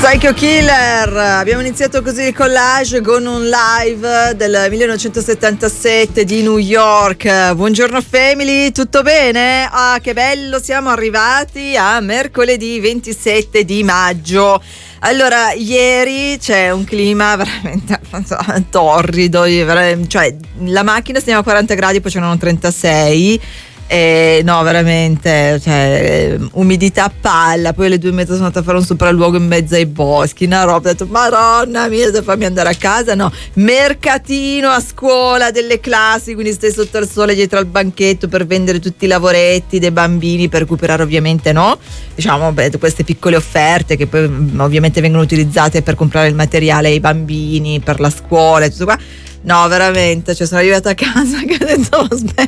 Psycho Killer, abbiamo iniziato così il collage con un live del 1977 di New York. Buongiorno family, tutto bene? Ah, che bello, siamo arrivati a mercoledì 27 di maggio. Allora, ieri c'è un clima veramente torrido, cioè la macchina stiamo a 40 gradi, poi c'erano 36. No, veramente, cioè, umidità a palla. Poi alle 2:30 sono andata a fare un sopralluogo in mezzo ai boschi, una roba, ho detto madonna mia, devo farmi andare a casa. No, mercatino a scuola delle classi, quindi stai sotto il sole dietro al banchetto per vendere tutti i lavoretti dei bambini, per recuperare ovviamente, no, diciamo, queste piccole offerte che poi ovviamente vengono utilizzate per comprare il materiale ai bambini per la scuola e tutto qua. No, veramente, cioè sono arrivata a casa che ho detto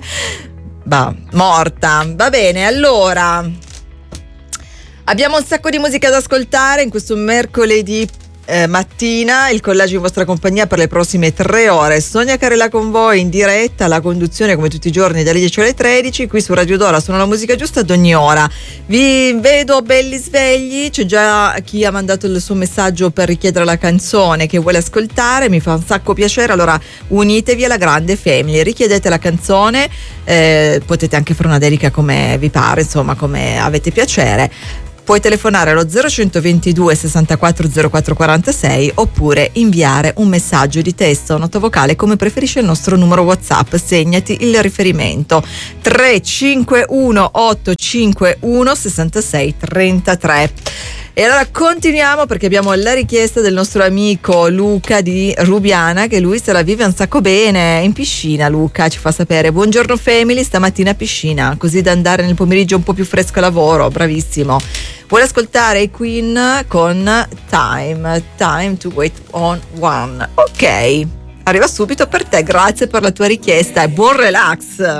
morta. Va bene, allora abbiamo un sacco di musica da ascoltare in questo mercoledì mattina. Il collage in vostra compagnia per le prossime 3 ore. Sonia Carella con voi in diretta, la conduzione come tutti i giorni dalle 10 alle 13 qui su Radio Dora. Sono la musica giusta ad ogni ora. Vi vedo belli svegli, c'è già chi ha mandato il suo messaggio per richiedere la canzone che vuole ascoltare, mi fa un sacco piacere. Allora unitevi alla grande family, richiedete la canzone, potete anche fare una dedica come vi pare, insomma come avete piacere. Puoi telefonare allo 0122 64 04 46 oppure inviare un messaggio di testo o nota vocale come preferisce il nostro numero WhatsApp. Segnati il riferimento 351 851 66 33. E allora continuiamo perché abbiamo la richiesta del nostro amico Luca di Rubiana, che lui se la vive un sacco bene in piscina. Luca ci fa sapere: buongiorno family, stamattina a piscina, così da andare nel pomeriggio un po' più fresco a lavoro. Bravissimo. Vuole ascoltare i Queen con Time to Wait on One. Ok, arriva subito per te, grazie per la tua richiesta e buon relax.